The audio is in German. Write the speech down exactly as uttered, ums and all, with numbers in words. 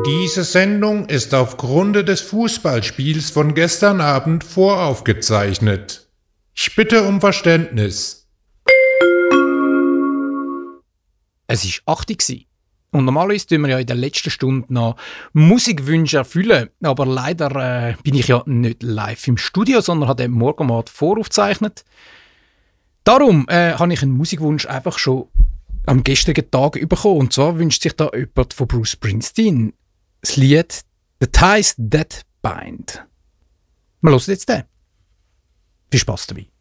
Diese Sendung ist aufgrund des Fußballspiels von gestern Abend voraufgezeichnet. Ich bitte um Verständnis. Es war acht Uhr. Und normalerweise tun wir ja in der letzten Stunde noch Musikwünsche erfüllen. Aber leider äh, bin ich ja nicht live im Studio, sondern habe den Morgenmord voraufgezeichnet. Darum äh, habe ich einen Musikwunsch einfach schon am gestrigen Tag bekommen. Und zwar wünscht sich da jemand von Bruce Springsteen das Lied «The Ties That Bind». Wir hören jetzt den. Viel Spass dabei.